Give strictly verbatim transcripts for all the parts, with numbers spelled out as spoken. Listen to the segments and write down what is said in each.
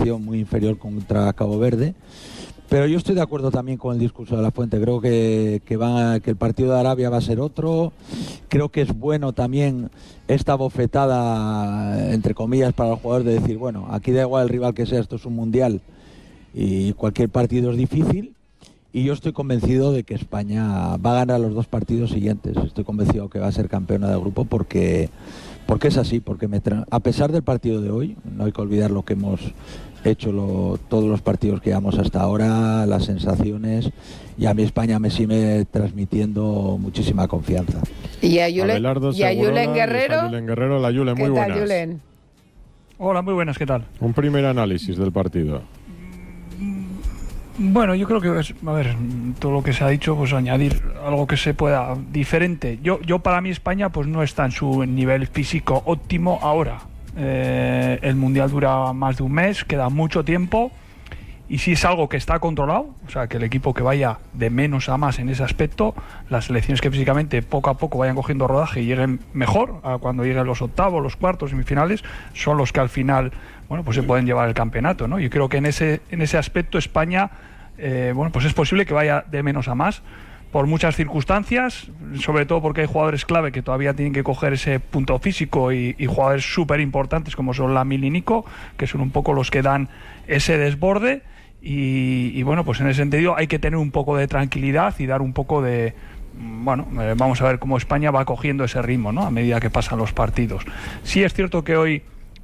sensación muy inferior contra Cabo Verde. Pero yo estoy de acuerdo también con el discurso de La Fuente. Creo que, que, va, que el partido de Arabia va a ser otro. Creo que es bueno también esta bofetada, entre comillas, para los jugadores de decir, bueno, aquí da igual el rival que sea, esto es un mundial y cualquier partido es difícil. Y yo estoy convencido de que España va a ganar los dos partidos siguientes. Estoy convencido que va a ser campeona del grupo porque, porque es así. Porque me tra- a pesar del partido de hoy, no hay que olvidar lo que hemos hecho lo, todos los partidos que llevamos hasta ahora, las sensaciones, y a mí España me sigue transmitiendo muchísima confianza. Y a Julen, y a Julen Guerrero. Julen Guerrero, la Julen, muy buenas. Julen? Hola, muy buenas, ¿qué tal? Un primer análisis del partido. Bueno, yo creo que es, a ver, todo lo que se ha dicho, pues añadir algo que se pueda diferente. Yo, yo para mí España, pues no está en su nivel físico óptimo ahora. Eh, el mundial dura más de un mes, queda mucho tiempo, y si es algo que está controlado, o sea, que el equipo que vaya de menos a más en ese aspecto, las selecciones que físicamente poco a poco vayan cogiendo rodaje y lleguen mejor a cuando lleguen los octavos, los cuartos, semifinales, son los que al final, bueno, pues se pueden llevar el campeonato, ¿no? Yo creo que en ese en ese aspecto España, eh, bueno, pues es posible que vaya de menos a más por muchas circunstancias, sobre todo porque hay jugadores clave que todavía tienen que coger ese punto físico y, y jugadores súper importantes como son Lamine y Nico, que son un poco los que dan ese desborde. Y, y bueno, pues en ese sentido hay que tener un poco de tranquilidad y dar un poco de, bueno, eh, vamos a ver cómo España va cogiendo ese ritmo, ¿no?, a medida que pasan los partidos. Sí es cierto que hoy,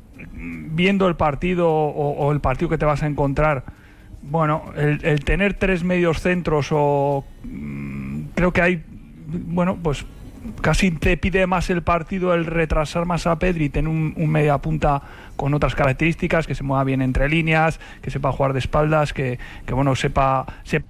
viendo el partido o, o el partido que te vas a encontrar, bueno, el, el tener tres medios centros o mmm, creo que hay, bueno, pues casi te pide más el partido el retrasar más a Pedri y tener un, un media punta con otras características, que se mueva bien entre líneas, que sepa jugar de espaldas, que, que bueno, sepa... sepa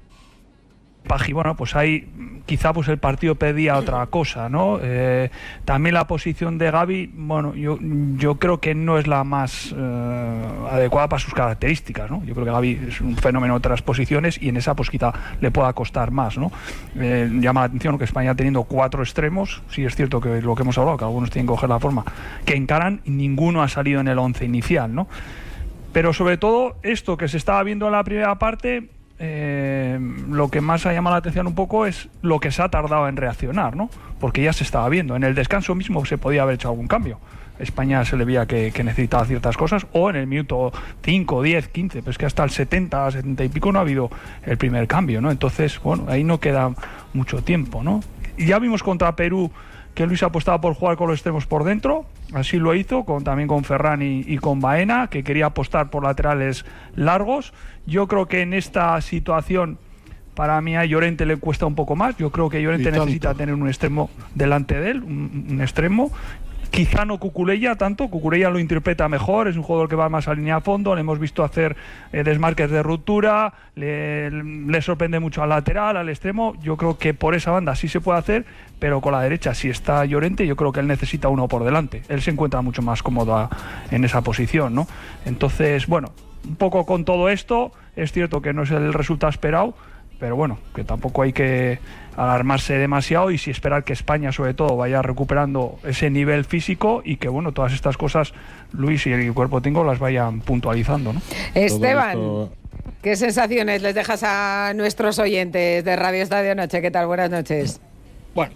bueno, pues ahí quizá pues el partido pedía otra cosa, ¿no? Eh, también la posición de Gavi, bueno, yo, yo creo que no es la más eh, adecuada para sus características, ¿no? Yo creo que Gavi es un fenómeno de otras posiciones y en esa pues quizá le pueda costar más, ¿no? Eh, llama la atención que España teniendo cuatro extremos, sí es cierto que lo que hemos hablado, que algunos tienen que coger la forma, que encaran, y ninguno ha salido en el once inicial, ¿no? Pero sobre todo esto que se estaba viendo en la primera parte, Eh, lo que más ha llamado la atención un poco es lo que se ha tardado en reaccionar, ¿no? Porque ya se estaba viendo. En el descanso mismo se podía haber hecho algún cambio. España se le veía que, que necesitaba ciertas cosas, o en el minuto cinco, diez, quince, pero es que hasta el setenta, setenta y pico no ha habido el primer cambio, ¿no? Entonces, bueno, ahí no queda mucho tiempo, ¿no? Y ya vimos contra Perú que Luis apostaba por jugar con los extremos por dentro, así lo hizo, con, también con Ferran y, y con Baena, que quería apostar por laterales largos. Yo creo que en esta situación, para mí a Llorente le cuesta un poco más. Yo creo que Llorente necesita tener un extremo delante de él, un, un extremo. Quizá no Cucurella tanto, Cucurella lo interpreta mejor, es un jugador que va más a línea a fondo, le hemos visto hacer eh, desmarques de ruptura, le, le sorprende mucho al lateral, al extremo. Yo creo que por esa banda sí se puede hacer, pero con la derecha, si está Llorente, yo creo que él necesita uno por delante, él se encuentra mucho más cómodo a, en esa posición, ¿no? Entonces, bueno, un poco con todo esto, es cierto que no es el resultado esperado, pero bueno, que tampoco hay que alarmarse demasiado y sí esperar que España sobre todo vaya recuperando ese nivel físico y que bueno, todas estas cosas Luis y el cuerpo técnico las vayan puntualizando, ¿no? Esteban, esto... ¿qué sensaciones les dejas a nuestros oyentes de Radio Estadio Noche? ¿Qué tal? Buenas noches. Bueno,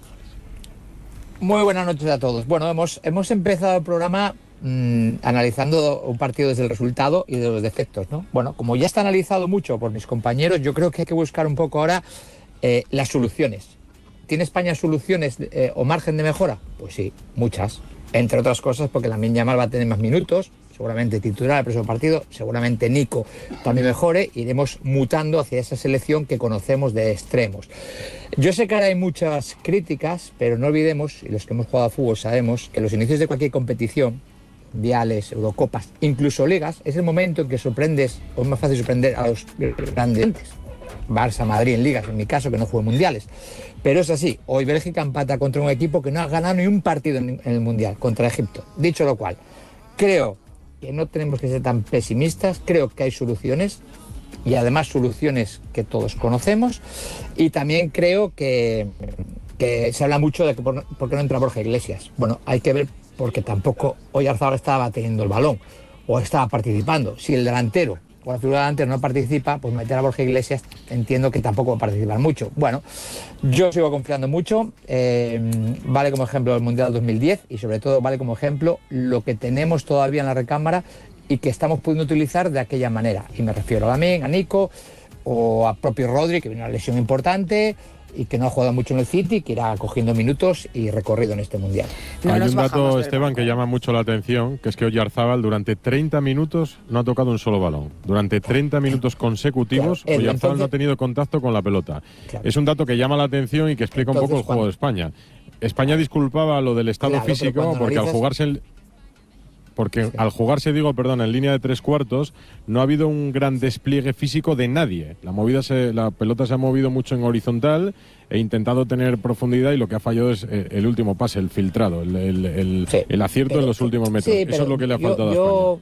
muy buenas noches a todos. Bueno, hemos, hemos empezado el programa mmm, analizando un partido desde el resultado y de los defectos, ¿no? Bueno, como ya está analizado mucho por mis compañeros, yo creo que hay que buscar un poco ahora Eh, las soluciones. ¿Tiene España soluciones eh, o margen de mejora? Pues sí, muchas. Entre otras cosas porque Lamine Yamal va a tener más minutos, seguramente titular el próximo partido, seguramente Nico también mejore, iremos mutando hacia esa selección que conocemos de extremos. Yo sé que ahora hay muchas críticas, pero no olvidemos, y los que hemos jugado a fútbol sabemos, que los inicios de cualquier competición, mundiales, Eurocopas, incluso ligas, es el momento en que sorprendes, o es más fácil sorprender a los grandes. Barça, Madrid en ligas, en mi caso, que no juego mundiales. Pero es así, hoy Bélgica empata contra un equipo que no ha ganado ni un partido en el mundial, contra Egipto. Dicho lo cual, creo que no tenemos que ser tan pesimistas, creo que hay soluciones, y además soluciones que todos conocemos, y también creo que, que se habla mucho de que por, por qué no entra Borja Iglesias. Bueno, hay que ver, porque tampoco Oyarzábal estaba teniendo el balón, o estaba participando. Si el delantero por la figura de delantero no participa, pues meter a Borja Iglesias entiendo que tampoco va a participar mucho. Bueno, yo sigo confiando mucho, eh, vale como ejemplo el Mundial dos mil diez y sobre todo vale como ejemplo lo que tenemos todavía en la recámara y que estamos pudiendo utilizar de aquella manera. Y me refiero a Lamine, a Nico o a propio Rodri, que viene una lesión importante y que no ha jugado mucho en el City, que irá cogiendo minutos y recorrido en este Mundial. No Hay un dato, Esteban, que llama mucho la atención, que es que Oyarzábal durante treinta minutos no ha tocado un solo balón. Durante treinta minutos consecutivos, claro, Oyarzábal entonces, no ha tenido contacto con la pelota. Claro. Es un dato que llama la atención y que explica entonces, un poco el juego cuando, de España. España disculpaba lo del estado claro, físico porque analizas, al jugarse el... Porque sí. al jugarse, digo, perdón, en línea de tres cuartos, no ha habido un gran despliegue físico de nadie. La movida se, la pelota se ha movido mucho en horizontal e intentado tener profundidad y lo que ha fallado es el último pase, el filtrado, el, el, el, sí, el acierto pero, en los últimos metros. Sí, eso es lo que le ha faltado yo,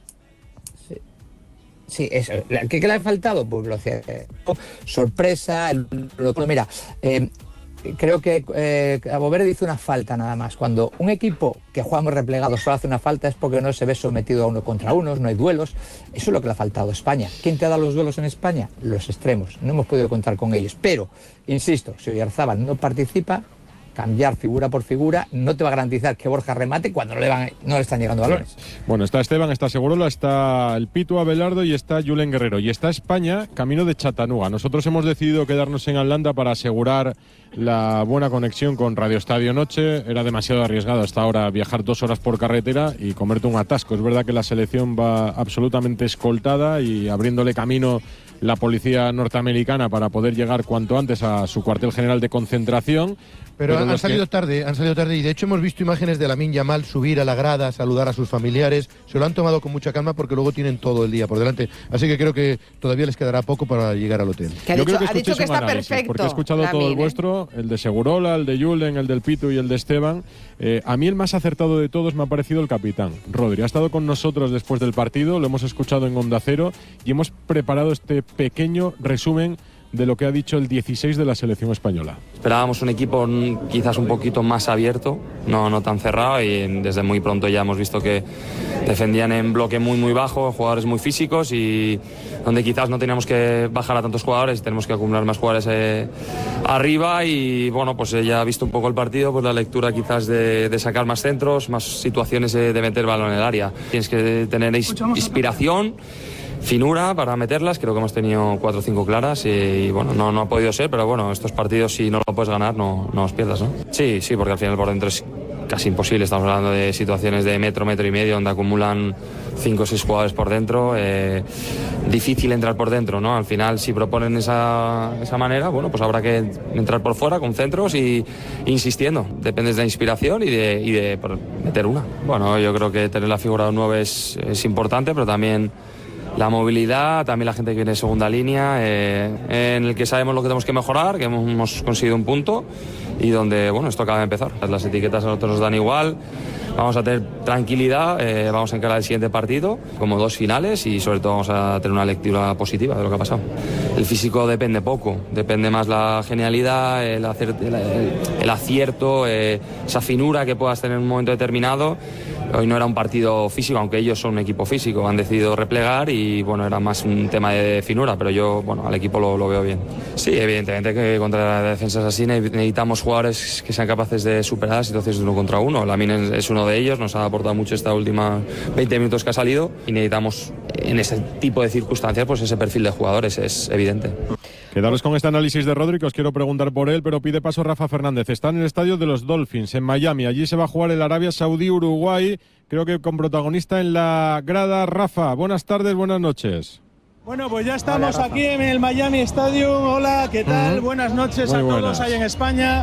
a España. Sí, sí eso. ¿Qué, ¿Qué le ha faltado? Pues lo eh, sorpresa. El, lo, mira, eh, creo que eh, Cabo Verde hizo una falta nada más. Cuando un equipo que jugamos replegados solo hace una falta es porque no se ve sometido a uno contra uno, no hay duelos. Eso es lo que le ha faltado a España. ¿Quién te ha dado los duelos en España? Los extremos. No hemos podido contar con ellos. Pero, insisto, si Oyarzábal no participa, cambiar figura por figura no te va a garantizar que Borja remate cuando no le, van, no le están llegando balones. Bueno, está Esteban, está Segurola, está el Pitu Abelardo y está Julen Guerrero. Y está España camino de Chattanooga. Nosotros hemos decidido quedarnos en Atlanta para asegurar la buena conexión con Radio Estadio Noche. Era demasiado arriesgado hasta ahora viajar dos horas por carretera y comerte un atasco. Es verdad que la selección va absolutamente escoltada y abriéndole camino la policía norteamericana para poder llegar cuanto antes a su cuartel general de concentración. Pero, Pero han, han salido que... tarde, han salido tarde y de hecho hemos visto imágenes de Lamine Yamal subir a la grada, saludar a sus familiares. Se lo han tomado con mucha calma porque luego tienen todo el día por delante. Así que creo que todavía les quedará poco para llegar al hotel. Yo dicho, creo que ha dicho que está análisis, perfecto. Porque he escuchado Lamine, todo el ¿eh? vuestro, el de Segurola, el de Julen, el del Pitu y el de Esteban. Eh, a mí el más acertado de todos me ha parecido el capitán, Rodri. Ha estado con nosotros después del partido, lo hemos escuchado en Onda Cero y hemos preparado este pequeño resumen de lo que ha dicho el dieciséis de la selección española. Esperábamos un equipo quizás un poquito más abierto, no, no tan cerrado, y desde muy pronto ya hemos visto que defendían en bloque muy muy bajo, jugadores muy físicos y donde quizás no teníamos que bajar a tantos jugadores, tenemos que acumular más jugadores eh, arriba y bueno, pues eh, ya ha visto un poco el partido, pues la lectura quizás de, de sacar más centros, más situaciones de, de meter balón en el área. Tienes que tener inspiración, finura para meterlas, creo que hemos tenido cuatro o cinco claras y, y bueno, no, no ha podido ser, pero bueno, estos partidos si no lo puedes ganar no, no los pierdas, ¿no? Sí, sí, porque al final por dentro es casi imposible, estamos hablando de situaciones de metro, metro y medio donde acumulan cinco o seis jugadores por dentro, eh, difícil entrar por dentro, ¿no? Al final si proponen esa, esa manera, bueno, pues habrá que entrar por fuera con centros y insistiendo, depende de la inspiración y de, y de meter una. Bueno, yo creo que tener la figura de un nueve es, es importante, pero también la movilidad, también la gente que viene de segunda línea, eh, en el que sabemos lo que tenemos que mejorar, que hemos conseguido un punto y donde, bueno, esto acaba de empezar. Las etiquetas a nosotros nos dan igual, vamos a tener tranquilidad, eh, vamos a encarar el siguiente partido como dos finales y sobre todo vamos a tener una lectura positiva de lo que ha pasado. El físico depende poco, depende más la genialidad, el, acer el, el, el acierto, eh, esa finura que puedas tener en un momento determinado. Hoy no era un partido físico, aunque ellos son un equipo físico, han decidido replegar y bueno, era más un tema de finura, pero yo, bueno, al equipo lo, lo veo bien. Sí, evidentemente que contra defensas así necesitamos jugadores que sean capaces de superar situaciones de uno contra uno. Lamine es uno de ellos, nos ha aportado mucho esta última veinte minutos que ha salido y necesitamos en ese tipo de circunstancias pues ese perfil de jugadores, es evidente. Quedaros con este análisis de Rodri, que os quiero preguntar por él, pero pide paso Rafa Fernández. Está en el estadio de los Dolphins, en Miami. Allí se va a jugar el Arabia Saudí-Uruguay, creo que con protagonista en la grada. Rafa, buenas tardes, buenas noches. Bueno, pues ya estamos Hola, aquí en el Miami Stadium. Hola, ¿qué tal? Uh-huh. Buenas noches Muy a todos buenas. ahí en España.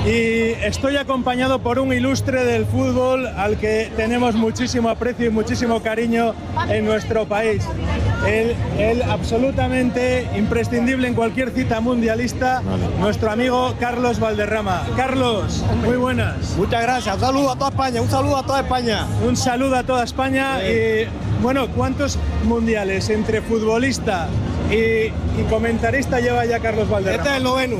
Y estoy acompañado por un ilustre del fútbol al que tenemos muchísimo aprecio y muchísimo cariño en nuestro país. Él, él absolutamente imprescindible en cualquier cita mundialista, vale. Nuestro amigo Carlos Valderrama. Carlos, muy buenas. Muchas gracias, un saludo a toda España, un saludo a toda España. Un saludo a toda España. Sí. Y bueno, ¿cuántos mundiales entre futbolista y, y comentarista lleva ya Carlos Valderrama? Este es el noveno.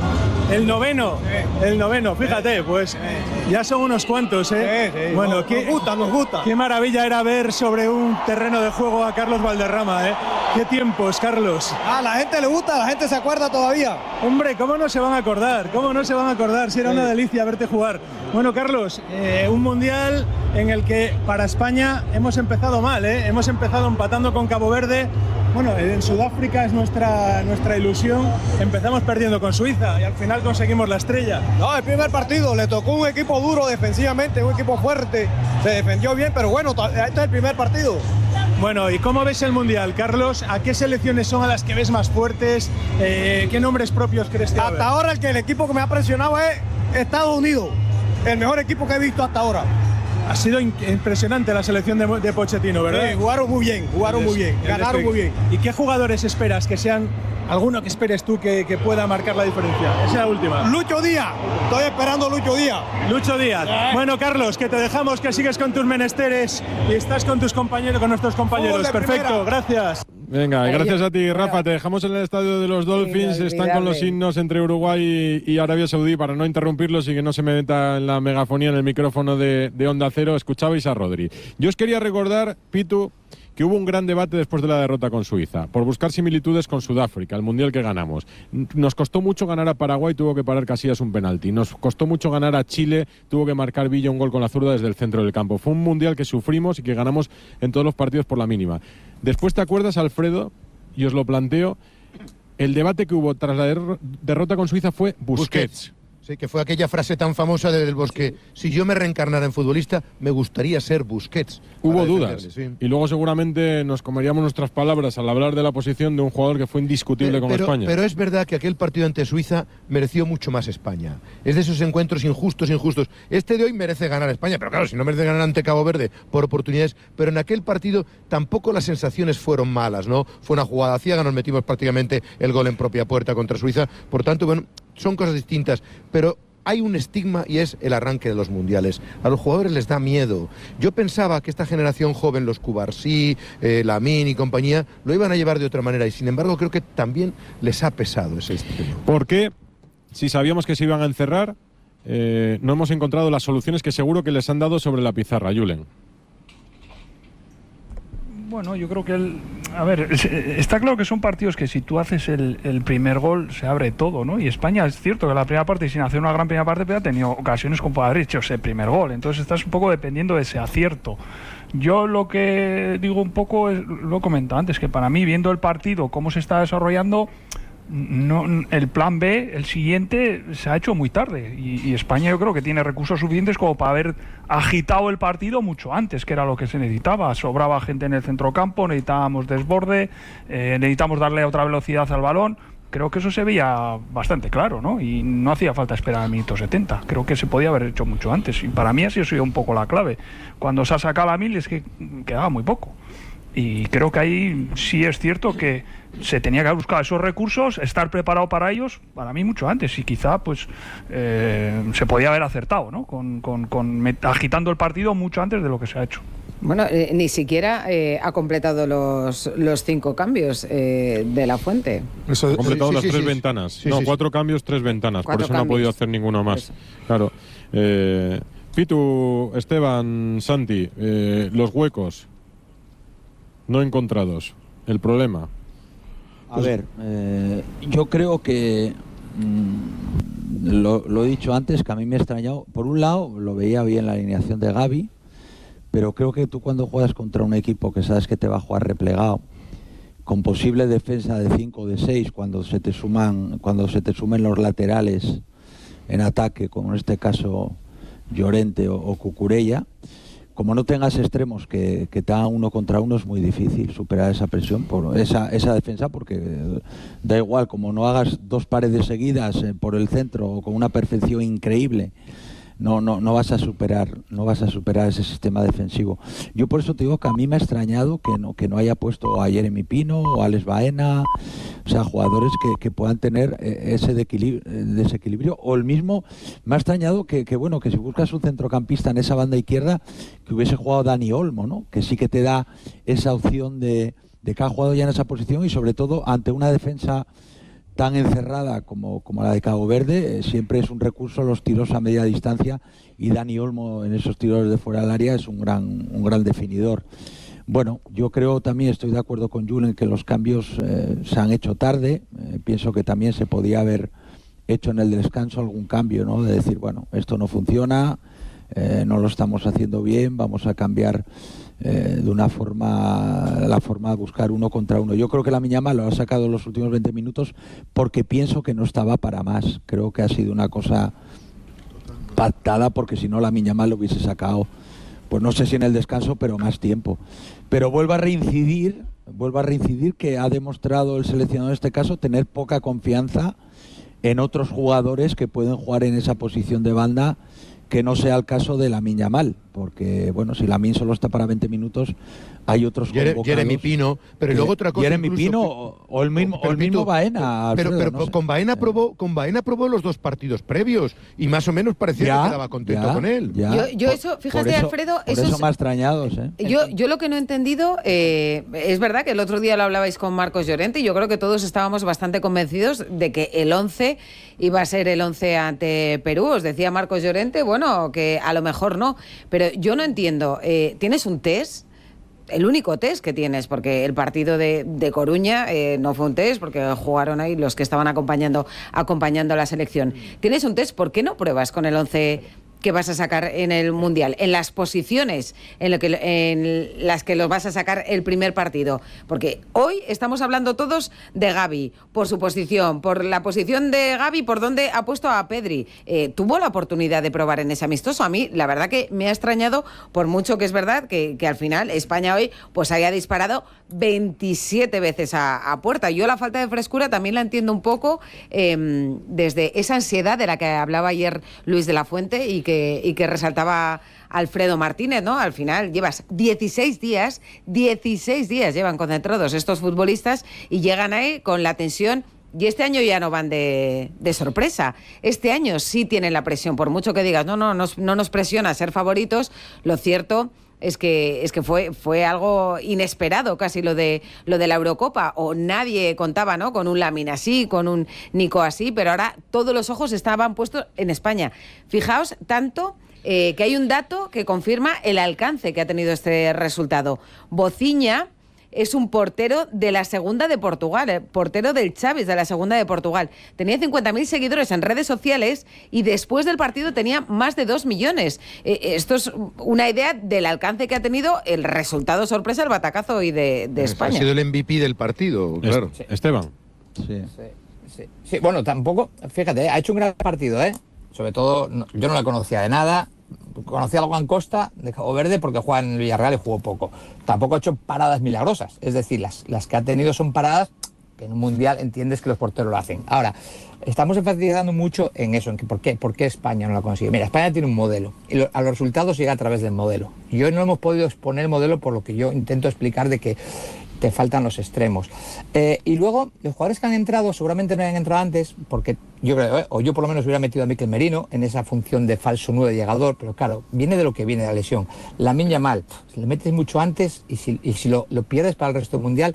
El noveno, sí. el noveno, fíjate, pues sí. Ya son unos cuantos, ¿eh? Sí, sí. Bueno, nos, qué, nos gusta, nos gusta. Qué maravilla era ver sobre un terreno de juego a Carlos Valderrama, ¿eh? Qué tiempos, Carlos. A la gente le gusta, la gente se acuerda todavía. Hombre, ¿cómo no se van a acordar? ¿Cómo no se van a acordar? Si era una delicia verte jugar. Bueno, Carlos, eh, un mundial en el que para España hemos empezado mal, ¿eh? Hemos empezado empatando con Cabo Verde. Bueno, en Sudáfrica es nuestra, nuestra ilusión. Empezamos perdiendo con Suiza y al final conseguimos la estrella. No, el primer partido le tocó un equipo duro defensivamente, un equipo fuerte. Se defendió bien, pero bueno, este es el primer partido. Bueno, ¿y cómo ves el mundial, Carlos? ¿A qué selecciones son a las que ves más fuertes? Eh, ¿Qué nombres propios crees que va a haber? Hasta ahora el que el equipo que me ha presionado es Estados Unidos, el mejor equipo que he visto hasta ahora. Ha sido impresionante la selección de, de Pochettino, ¿verdad? Sí, jugaron muy bien, jugaron muy bien, ganaron muy bien. ¿Y qué jugadores esperas que sean, alguno que esperes tú que, que pueda marcar la diferencia? Esa es la última. Lucho Díaz, estoy esperando a Lucho Díaz. Lucho Díaz. Eh. Bueno, Carlos, que te dejamos, que sigues con tus menesteres y estás con tus compañeros, con nuestros compañeros. Perfecto, primera. Gracias. Venga, gracias a ti, Rafa. Te dejamos en el estadio de los Dolphins. Están con los himnos entre Uruguay y, y Arabia Saudí para no interrumpirlos y que no se me meta en la megafonía, en el micrófono de, de Onda Cero. Escuchabais a Rodri. Yo os quería recordar, Pitu, que hubo un gran debate después de la derrota con Suiza, por buscar similitudes con Sudáfrica, el mundial que ganamos. Nos costó mucho ganar a Paraguay, tuvo que parar Casillas un penalti. Nos costó mucho ganar a Chile, tuvo que marcar Villa un gol con la zurda desde el centro del campo. Fue un mundial que sufrimos y que ganamos en todos los partidos por la mínima. Después, ¿te acuerdas, Alfredo? Y os lo planteo, el debate que hubo tras la der- derrota con Suiza fue Busquets. Busquets. Sí, que fue aquella frase tan famosa del Bosque, si yo me reencarnara en futbolista, me gustaría ser Busquets. Hubo dudas, sí. Y luego seguramente nos comeríamos nuestras palabras al hablar de la posición de un jugador que fue indiscutible pero, con pero, España. Pero es verdad que aquel partido ante Suiza mereció mucho más España. Es de esos encuentros injustos, injustos. Este de hoy merece ganar España, pero claro, si no merece ganar ante Cabo Verde por oportunidades, pero en aquel partido tampoco las sensaciones fueron malas, ¿no? Fue una jugada ciega, nos metimos prácticamente el gol en propia puerta contra Suiza, por tanto, bueno, son cosas distintas, pero hay un estigma y es el arranque de los mundiales. A los jugadores les da miedo. Yo pensaba que esta generación joven, los Cubarsí, eh, Lamine y compañía, lo iban a llevar de otra manera y sin embargo creo que también les ha pesado ese estigma. ¿Por qué? Si sabíamos que se iban a encerrar, eh, no hemos encontrado las soluciones que seguro que les han dado sobre la pizarra, Julen. Bueno, yo creo que el, a ver, está claro que son partidos que si tú haces el, el primer gol se abre todo, ¿no? Y España es cierto que la primera parte, sin hacer una gran primera parte, pero ha tenido ocasiones como para haber hecho ese primer gol. Entonces estás un poco dependiendo de ese acierto. Yo lo que digo un poco, es, lo he comentado antes, que para mí, viendo el partido, cómo se está desarrollando, no, el plan B, el siguiente, se ha hecho muy tarde y, y España yo creo que tiene recursos suficientes como para haber agitado el partido mucho antes, que era lo que se necesitaba. Sobraba gente en el centrocampo, necesitábamos desborde, eh, necesitamos darle otra velocidad al balón. Creo que eso se veía bastante claro, ¿no? Y no hacía falta esperar al minuto setenta. Creo que se podía haber hecho mucho antes y para mí ha sido un poco la clave. Cuando se ha sacado a Mil es que quedaba muy poco. Y creo que ahí sí es cierto que se tenía que haber buscado esos recursos, estar preparado para ellos, para mí mucho antes, y quizá pues eh, se podía haber acertado, ¿no? Con, con, con met- agitando el partido mucho antes de lo que se ha hecho. Bueno, eh, ni siquiera eh, ha completado los, los cinco cambios eh, de la Fuente. Eso, ha completado sí, las sí, tres sí, ventanas. sí, no, sí, cuatro sí. cambios, tres ventanas. Cuatro por eso cambios. no ha podido hacer ninguno más. Claro. Eh, Pitu, Esteban, Santi, eh, los huecos no encontrados. El problema. A pues, ver, eh, yo creo que mmm, lo, lo he dicho antes, que a mí me ha extrañado. Por un lado, lo veía bien la alineación de Gavi, pero creo que tú cuando juegas contra un equipo que sabes que te va a jugar replegado, con posible defensa de cinco o de seis, cuando se te suman, cuando se te sumen los laterales en ataque, como en este caso Llorente o, o Cucurella, como no tengas extremos que, que te hagan uno contra uno, es muy difícil superar esa presión, por esa, esa defensa, porque da igual, como no hagas dos paredes seguidas eh, por el centro o con una perfección increíble, no, no, no vas a superar, no vas a superar ese sistema defensivo. Yo por eso te digo que a mí me ha extrañado que no, que no haya puesto a Jeremy Pino o a Alex Baena, o sea, jugadores que, que puedan tener ese desequilibrio, o el mismo, me ha extrañado que, que bueno, que si buscas un centrocampista en esa banda izquierda, que hubiese jugado Dani Olmo, ¿no? Que sí que te da esa opción de, de que ha jugado ya en esa posición y sobre todo ante una defensa tan encerrada como, como la de Cabo Verde, eh, siempre es un recurso los tiros a media distancia, y Dani Olmo en esos tiros de fuera del área es un gran, un gran definidor. Bueno, yo creo también, estoy de acuerdo con Julen, que los cambios eh, se han hecho tarde. Eh, pienso que también se podía haber hecho en el descanso algún cambio, ¿no? De decir, bueno, esto no funciona, eh, no lo estamos haciendo bien, vamos a cambiar eh, de una forma, la forma de buscar uno contra uno. Yo creo que Lamine Yamal lo ha sacado en los últimos veinte minutos porque pienso que no estaba para más. Creo que ha sido una cosa pactada, porque si no Lamine Yamal lo hubiese sacado, pues no sé si en el descanso, pero más tiempo. Pero vuelvo a reincidir, vuelvo a reincidir que ha demostrado el seleccionador en este caso tener poca confianza en otros jugadores que pueden jugar en esa posición de banda, que no sea el caso de Lamine Yamal, porque bueno, si Lamine solo está para veinte minutos, hay otros convocados. Jeremy Pino, pero luego otra cosa. Jeremy Pino o, o el mismo, o el mismo Baena. Pero, Alfredo, pero no sé. con Baena probó, con Baena probó los dos partidos previos y más o menos parecía ya, que quedaba contento ya, con él. Ya. Yo, yo eso, fíjate, eso, Alfredo, por eso, eso es, me ha extrañado, ¿eh? Yo, yo lo que no he entendido, eh, es verdad que el otro día lo hablabais con Marcos Llorente y yo creo que todos estábamos bastante convencidos de que el once iba a ser el once ante Perú. Os decía Marcos Llorente, bueno, que a lo mejor no, pero yo no entiendo. Eh, ¿Tienes un test? El único test que tienes, porque el partido de, de Coruña eh, no fue un test, porque jugaron ahí los que estaban acompañando acompañando a la selección. Tienes un test, ¿por qué no pruebas con el once que vas a sacar en el Mundial, en las posiciones en, lo que, en las que los vas a sacar el primer partido? Porque hoy estamos hablando todos de Gavi, por su posición, por la posición de Gavi, por donde ha puesto a Pedri. Eh, ¿Tuvo la oportunidad de probar en ese amistoso? A mí, la verdad que me ha extrañado, por mucho que es verdad que, que al final España hoy pues haya disparado veintisiete veces a, a puerta. Yo la falta de frescura también la entiendo un poco eh, desde esa ansiedad de la que hablaba ayer Luis de la Fuente y que Que, y que resaltaba Alfredo Martínez, ¿no? Al final llevas dieciséis días, dieciséis días llevan concentrados estos futbolistas y llegan ahí con la tensión. Y este año ya no van de, de sorpresa. Este año sí tienen la presión, por mucho que digas, no, no, no, no nos presiona ser favoritos. Lo cierto es que es que fue fue algo inesperado casi lo de lo de la Eurocopa, o nadie contaba, ¿no?, con un Lamine así, con un Nico así, pero ahora todos los ojos estaban puestos en España. Fijaos tanto eh, que hay un dato que confirma el alcance que ha tenido este resultado. Bociña es un portero de la segunda de Portugal, eh, portero del Chaves de la segunda de Portugal. Tenía cincuenta mil seguidores en redes sociales y después del partido tenía más de dos millones. Eh, esto es una idea del alcance que ha tenido el resultado sorpresa, el batacazo hoy de, de España. Ha sido el M V P del partido, claro. Sí. Esteban. Sí. Sí, sí, sí. Bueno, tampoco, fíjate, ha hecho un gran partido, ¿eh? Sobre todo, no, yo no la conocía de nada. Conocía a Juan Costa de Cabo Verde porque juega en el Villarreal y jugó poco. Tampoco ha hecho paradas milagrosas. Es decir, las, las que ha tenido son paradas que en un mundial entiendes que los porteros lo hacen. Ahora, estamos enfatizando mucho en eso, en que ¿por qué? ¿Por qué España no la consigue? Mira, España tiene un modelo y lo, a los resultados llega a través del modelo. Y hoy no hemos podido exponer el modelo por lo que yo intento explicar de que te faltan los extremos. Eh, y luego, los jugadores que han entrado, seguramente no habían entrado antes, porque yo creo, eh, o yo por lo menos hubiera metido a Mikel Merino en esa función de falso nueve llegador, pero claro, viene de lo que viene de la lesión. Lamine Yamal, si le metes mucho antes y si, y si lo, lo pierdes para el resto del mundial.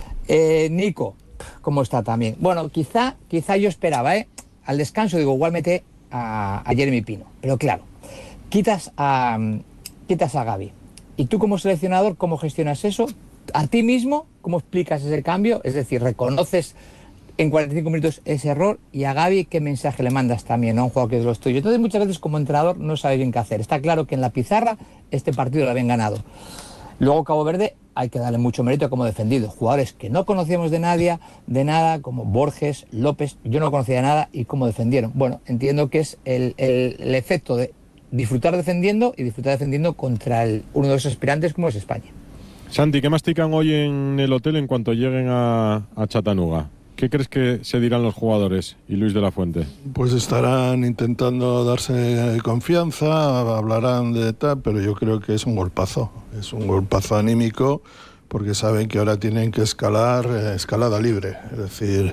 Eh, Nico, ¿cómo está también? Bueno, quizá, quizá yo esperaba, ¿eh? Al descanso, digo, igual mete a, a Jeremy Pino, pero claro, quitas a, quitas a Gavi. Y tú como seleccionador, ¿cómo gestionas eso? A ti mismo, ¿cómo explicas ese cambio? Es decir, reconoces en cuarenta y cinco minutos ese error, y a Gavi, ¿qué mensaje le mandas también a un jugador que es lo tuyo? Entonces, muchas veces como entrenador no sabes bien qué hacer. Está claro que en la pizarra este partido lo habían ganado. Luego Cabo Verde hay que darle mucho mérito a cómo ha defendido. Jugadores que no conocíamos de nadie, de nada, como Borges, López, yo no conocía de nada, y cómo defendieron. Bueno, entiendo que es el, el, el efecto de disfrutar defendiendo y disfrutar defendiendo contra el, uno de los aspirantes como es España. Santi, ¿qué mastican hoy en el hotel en cuanto lleguen a, a Chattanooga? ¿Qué crees que se dirán los jugadores y Luis de la Fuente? Pues estarán intentando darse confianza, hablarán de tal, pero yo creo que es un golpazo, es un golpazo anímico, porque saben que ahora tienen que escalar eh, escalada libre, es decir,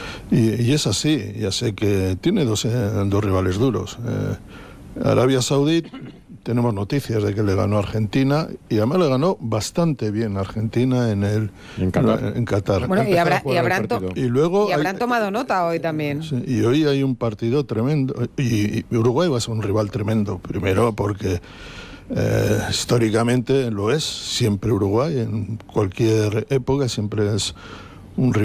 y, y es así. Ya sé que tiene dos, eh, dos rivales duros. Eh, Arabia Saudí, tenemos noticias de que le ganó a Argentina, y además le ganó bastante bien a Argentina en el en Qatar. En Qatar. Bueno, y, habrá, y, habrán, to y, luego y habrán hay, tomado nota hoy también. Sí, y hoy hay un partido tremendo, y, y Uruguay va a ser un rival tremendo, primero porque Eh, históricamente lo es, siempre Uruguay, en cualquier época siempre es un rival